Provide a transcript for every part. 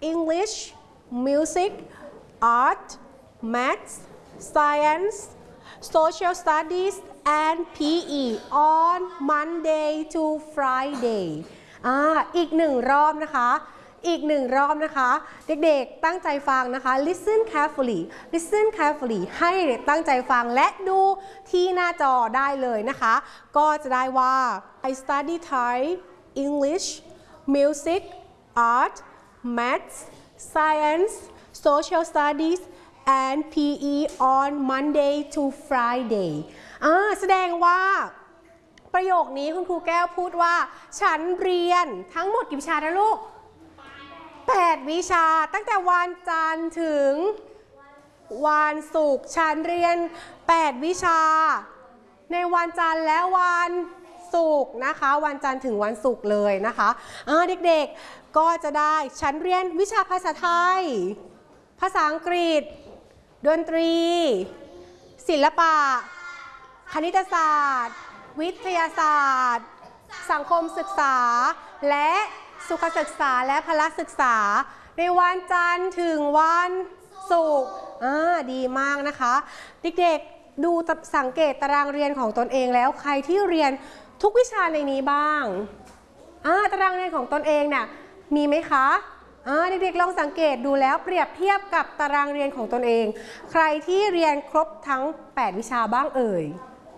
English Music Art Maths Science Social Studies and PE on Monday to Friday อีกหนึ่งรอบนะคะอีกหนึ่งรอบนะคะเด็กๆตั้งใจฟังนะคะ listen carefully ให้ตั้งใจฟังและดูที่หน้าจอได้เลยนะคะก็จะได้ว่า I study Thai English Music Art Maths Science Social Studies and PE on Monday to Friday แสดงว่าประโยคนี้คุณครูแก้วพูดว่าฉันเรียนทั้งหมดกี่วิชานะลูก8 วิชาตั้งแต่วันจันทร์ถึงวันศุกร์ฉันเรียน8 วิชาในวันจันทร์และวันศุกร์นะคะวันจันทร์ถึงวันศุกร์เลยนะคะเด็กๆก็จะได้ฉันเรียนวิชาภาษาไทยภาษาอังกฤษดนตรีศิลปะคณิตศาสตร์วิทยาศาสตร์สังคมศึกษาและสุขศึกษาและพละศึกษาในวันจันทร์ถึงวันศุกร์ดีมากนะคะเด็กๆดูสังเกตตารางเรียนของตนเองแล้วใครที่เรียนทุกวิชาในนี้บ้างตารางเรียนของตนเองเนี่ยมีไหมคะเด็กๆลองสังเกตดูแล้วเปรียบเทียบกับตารางเรียนของตนเองใครที่เรียนครบทั้ง8 วิชาบ้างเอ่ย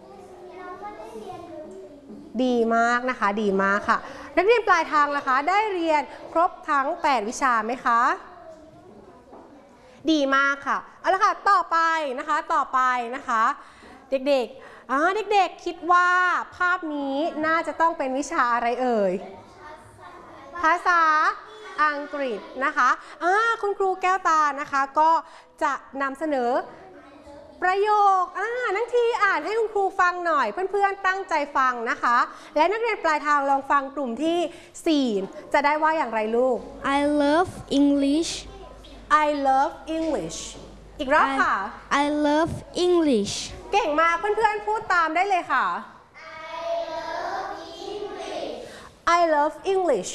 ดีมากนะคะดีมากค่ะนักเรียนปลายทางล่ะคะได้เรียนครบทั้ง8 วิชาไหมคะดีมากค่ะเอาละค่ะต่อไปนะคะเด็กๆคิดว่าภาพนี้น่าจะต้องเป็นวิชาอะไรเอ่ยภาษาอังกฤษนะคะคุณครูแก้วตานะคะก็จะนำเสนอประโยคนักทีอ่านให้คุณครูฟังหน่อยเพื่อนๆตั้งใจฟังนะคะและนักเรียนปลายทางลองฟังกลุ่มที่4จะได้ว่าอย่างไรลูก I love English I love English อีกรอบค่ะ I love English เก่งมากเพื่อนๆพูดตามได้เลยค่ะ I love English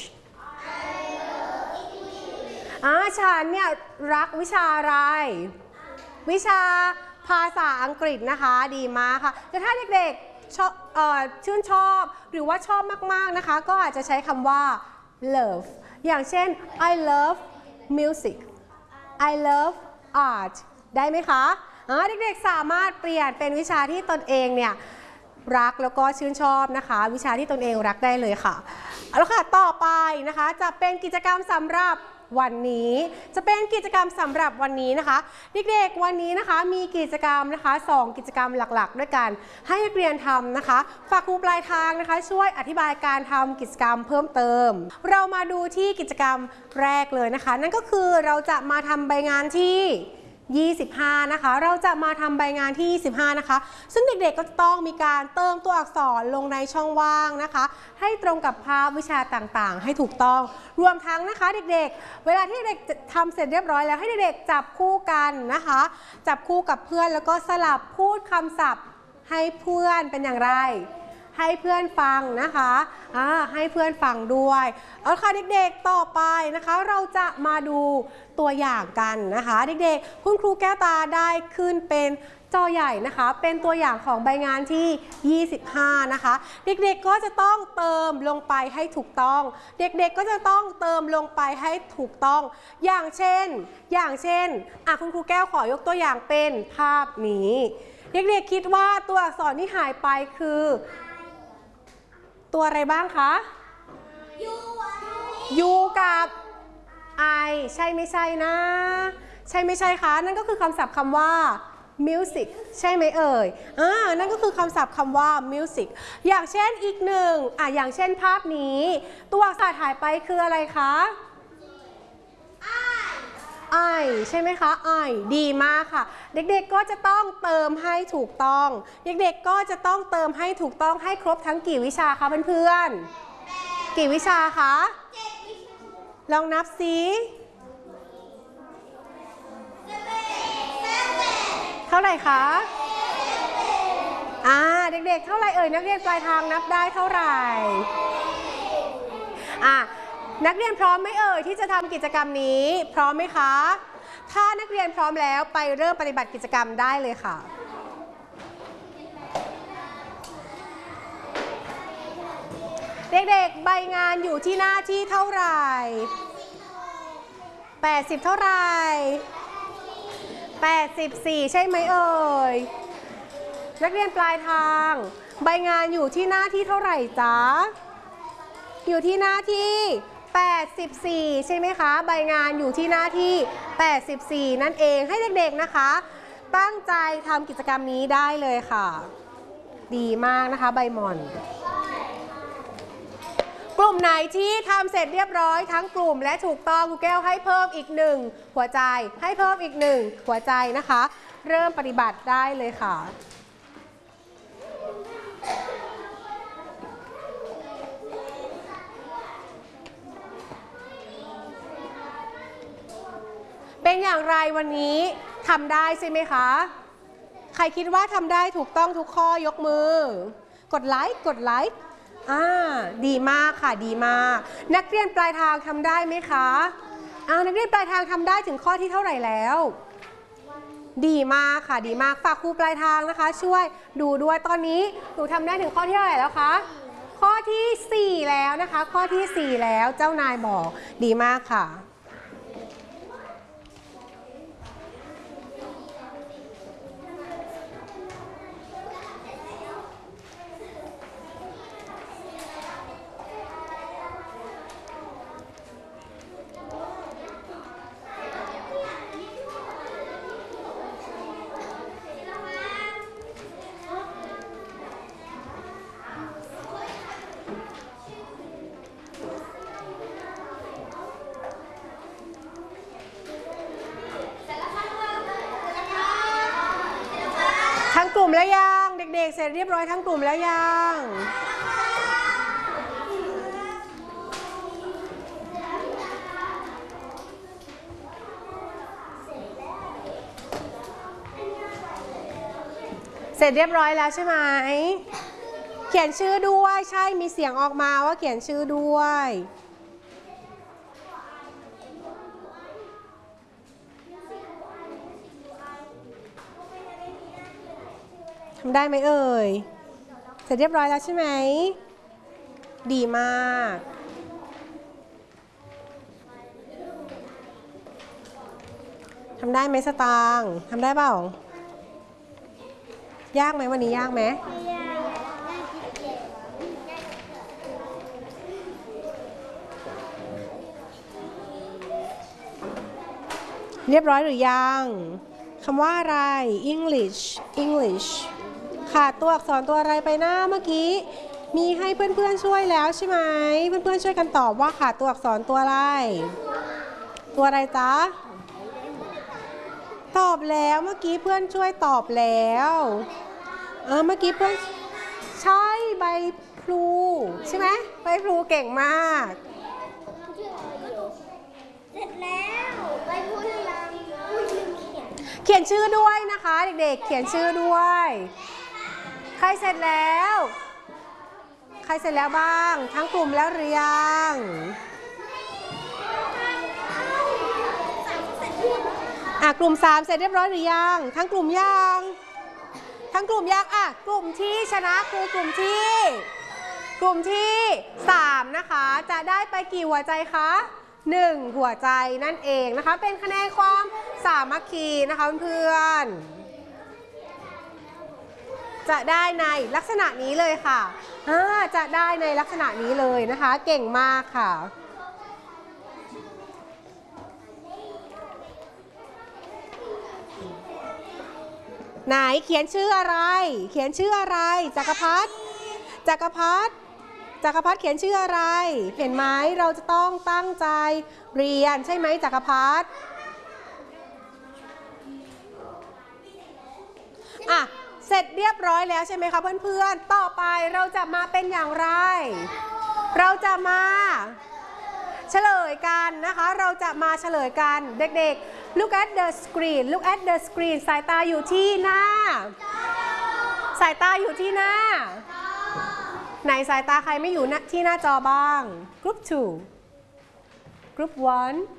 ฉันเนี่ยรักวิชาอะไรวิชาภาษาอังกฤษนะคะดีมากค่ะแต่ถ้าเด็กๆชื่นชอบหรือว่าชอบมากๆนะคะก็อาจจะใช้คำว่า love อย่างเช่น I love music I love art ได้ไหมคะเด็กๆสามารถเปลี่ยนเป็นวิชาที่ตนเองเนี่ยรักแล้วก็ชื่นชอบนะคะวิชาที่ตนเองรักได้เลยค่ะเอาละค่ะต่อไปนะคะจะเป็นกิจกรรมสำหรับวันนี้นะคะเด็กๆวันนี้นะคะมีกิจกรรมนะคะ2 กิจกรรมหลักๆด้วยกันให้นักเรียนทำนะคะฝากครูปลายทางนะคะช่วยอธิบายการทำกิจกรรมเพิ่มเติมเรามาดูที่กิจกรรมแรกเลยนะคะนั่นก็คือเราจะมาทำใบงานที่25นะคะเราจะมาทำใบงานที่25นะคะซึ่งเด็กๆก็จะต้องมีการเติมตัวอักษรลงในช่องว่างนะคะให้ตรงกับภาพวิชาต่างๆให้ถูกต้องรวมทั้งนะคะเด็กๆเวลาที่เด็กทำเสร็จเรียบร้อยแล้วให้เด็กๆจับคู่กันนะคะจับคู่กับเพื่อนแล้วก็สลับพูดคำศัพท์ให้เพื่อนเป็นอย่างไรให้เพื่อนฟังนะคะให้เพื่อนฟังด้วยเอาค่ะเด็กๆต่อไปนะคะเราจะมาดูตัวอย่างกันนะคะเด็กๆคุณครูแก้วตาได้ขึ้นเป็นจอใหญ่นะคะเป็นตัวอย่างของใบงานที่25นะคะเด็กๆก็จะต้องเติมลงไปให้ถูกต้องเด็กๆก็จะต้องเติมลงไปให้ถูกต้องอย่างเช่นคุณครูแก้วขอยกตัวอย่างเป็นภาพนี้เด็กๆคิดว่าตัวอักษรที่หายไปคือตัวอะไรบ้างคะ U กับ I ใช่ไม่ใช่นะใช่ไม่ใช่คะนั่นก็คือคำศัพท์คำว่า music ใช่ไหมเอ่ยนั่นก็คือคำศัพท์คำว่า music อย่างเช่นอีกหนึ่งอย่างเช่นภาพนี้ตัวอักษรหายไปคืออะไรคะI ใช่ไหมคะ I ดีมากค่ะเด็กๆก็จะต้องเติมให้ถูกต้องเด็กๆก็จะต้องเติมให้ถูกต้องให้ครบทั้งกี่วิชาคะเพื่อนๆกี่วิชาคะลองนับสิเท่าไหร่คะเด็กๆเท่าไหร่เอ่ยนักเรียนปลายทางนับได้เท่าไหร่นักเรียนพร้อมไหมเอ่ยที่จะทำกิจกรรมนี้พร้อมไหมคะถ้านักเรียนพร้อมแล้วไปเริ่มปฏิบัติกิจกรรมได้เลยค่ะเด็กๆใบงานอยู่ที่หน้าที่เท่าไหร่80เท่าไหร่84ใช่ไหมเอ่ยนักเรียนปลายทางใบงานอยู่ที่หน้าที่เท่าไหร่จ๊ะอยู่ที่หน้าที่84ใช่ไหมคะใบงานอยู่ที่หน้าที่84นั่นเองให้เด็กๆนะคะตั้งใจทำกิจกรรมนี้ได้เลยค่ะดีมากนะคะใบหม่อนกลุ่มไหนที่ทำเสร็จเรียบร้อยทั้งกลุ่มและถูกต้องครูแก้วให้เพิ่มอีก1หัวใจให้เพิ่มอีก1หัวใจนะคะเริ่มปฏิบัติได้เลยค่ะเป็นอย่างไรวันนี้ทำได้ใช่ไหมคะใครคิดว่าทำได้ถูกต้องทุกข้อยกมือกดไลค์ดีมากค่ะดีมากนักเรียนปลายทางทำได้ไหมคะนักเรียนปลายทางทำได้ถึงข้อที่เท่าไหร่แล้วดีมากค่ะดีมากฝากครูปลายทางนะคะช่วยดูด้วยตอนนี้หนูทำได้ถึงข้อที่เท่าไหร่แล้วคะข้อที่4แล้วนะคะข้อที่4แล้วเจ้านายบอกดีมากค่ะทั้งกลุ่มแล้วยังเด็กๆเสร็จเรียบร้อยทั้งกลุ่มแล้วยังเสร็จเรียบร้อยแล้วใช่ไหมเขียนชื่อด้วยใช่มีเสียงออกมาว่าเขียนชื่อด้วยทำได้ไหมเอ่ยเสร็จเรียบร้อยแล้วใช่ไหมดีมากทำได้ไหมสตางค์ทำได้เปล่ายากไหมวันนี้ยากไหมเรียบร้อยหรือยังคำว่าอะไร English ขาดตัวอักษรตัวอะไรไปหน้าเมื่อกี้มีให้เพื่อนๆช่วยแล้วใช่ไหมเพื่อนๆช่วยกันตอบว่าขาดตัวอักษรตัวอะไรตัวอะไรจ๊ะตอบแล้วเมื่อกี้เพื่อนช่วยตอบแล้วเมื่อกี้เพื่อนใช่ใบพลูใช่ไหมใบพลูเก่งมากเสร็จแล้วใบพลูเขียนชื่อด้วยนะคะเด็กๆเขียนชื่อด้วยใครเสร็จแล้วบ้างทั้งกลุ่มแล้วหรือยังกลุ่ม3เสร็จเรียบร้อยหรือยังทั้งกลุ่มยังกลุ่มที่ชนะคือกลุ่มที่3นะคะจะได้ไปกี่หัวใจคะ1หัวใจนั่นเองนะคะเป็นคะแนนความสามัคคีนะคะเพื่อนจะได้ในลักษณะนี้เลยค่ะจะได้ในลักษณะนี้เลยนะคะเก่งมากค่ะไหนเขียนชื่ออะไรจักรพัฒน์เขียนชื่ออะไรเห็นไหมเราจะต้องตั้งใจเรียนใช่ไหมจักรพัฒน์เสร็จเรียบร้อยแล้วใช่ไหมคะเพื่อนๆต่อไปเราจะมาเป็นอย่างไรเราจะมาเฉลยกันนะคะเราจะมาเฉลยกันเด็กๆ look at the screen สายตาอยู่ที่หน้าไหนสายตาใครไม่อยู่ที่หน้าจอบ้าง group 2 Group 1